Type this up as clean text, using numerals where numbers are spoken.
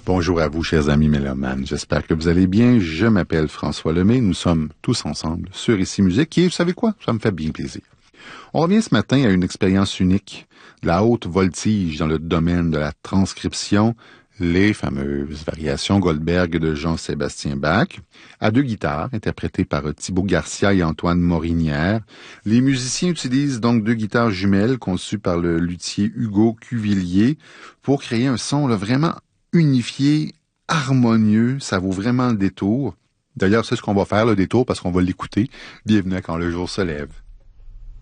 Bonjour à vous, chers amis mélomanes. J'espère que vous allez bien. Je m'appelle François Lemay. Nous sommes tous ensemble sur Ici Musique et vous savez quoi? Ça me fait bien plaisir. On revient ce matin à une expérience unique, de la haute voltige dans le domaine de la transcription, les fameuses variations Goldberg de Jean-Sébastien Bach, à deux guitares interprétées par Thibaut Garcia et Antoine Morinière. Les musiciens utilisent donc deux guitares jumelles conçues par le luthier Hugo Cuvillier pour créer un son vraiment unifié, harmonieux. Ça vaut vraiment le détour. D'ailleurs, c'est ce qu'on va faire, le détour, parce qu'on va l'écouter. Bienvenue à Quand le jour se lève.